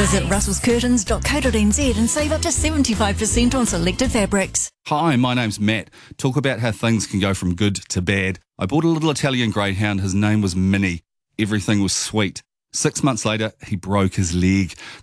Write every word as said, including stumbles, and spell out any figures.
Visit russells curtains dot co dot n z and save up to seventy-five percent on selected fabrics. Hi, my name's Matt. Talk about how things can go from good to bad. I bought a little Italian greyhound. His name was Minnie. Everything was sweet. Six months later, he broke his leg.